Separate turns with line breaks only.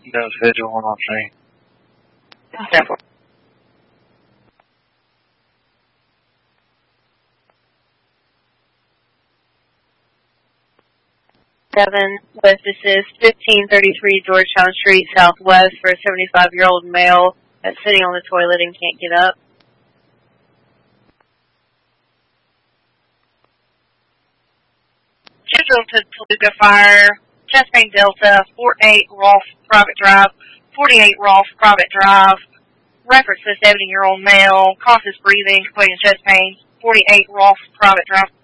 No schedule on scene.
Careful. 7 West Assist, 1533 Georgetown Street, Southwest, for a 75-year-old male that's sitting on the toilet and can't get up.
Central to Toluca Fire, chest pain Delta, 48 Rolfe Private Drive, 48 Rolfe Private Drive, reference to 70-year-old male, cautious breathing, complaining chest pain, 48 Rolfe Private Drive.